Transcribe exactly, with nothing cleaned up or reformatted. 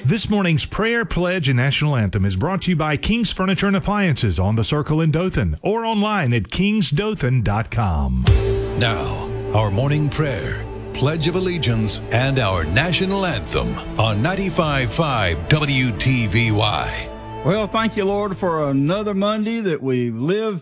This morning's prayer, pledge, and national anthem is brought to you by King's Furniture and Appliances on the Circle in Dothan or online at kings dothan dot com. Now, our morning prayer, Pledge of Allegiance, and our national anthem on ninety-five point five W T V Y. Well, thank you, Lord, for another Monday that we've lived